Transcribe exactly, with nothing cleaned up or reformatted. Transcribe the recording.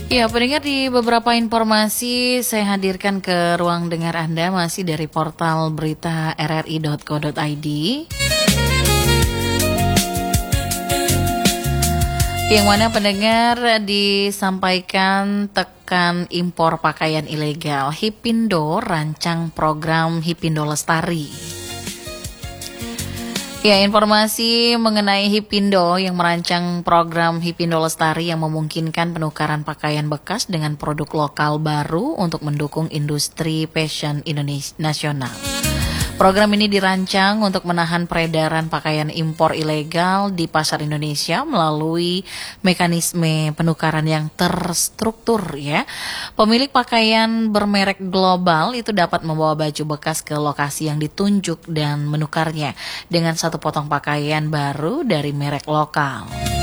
Ya, pendengar, di beberapa informasi saya hadirkan ke ruang dengar Anda masih dari portal berita r r i dot co dot i d. Yang mana pendengar disampaikan tekan impor pakaian ilegal, Hipindo rancang program Hipindo Lestari. Ya, informasi mengenai Hipindo yang merancang program Hipindo Lestari yang memungkinkan penukaran pakaian bekas dengan produk lokal baru untuk mendukung industri fashion Indonesia nasional. Program ini dirancang untuk menahan peredaran pakaian impor ilegal di pasar Indonesia melalui mekanisme penukaran yang terstruktur ya. Pemilik pakaian bermerek global itu dapat membawa baju bekas ke lokasi yang ditunjuk dan menukarnya dengan satu potong pakaian baru dari merek lokal.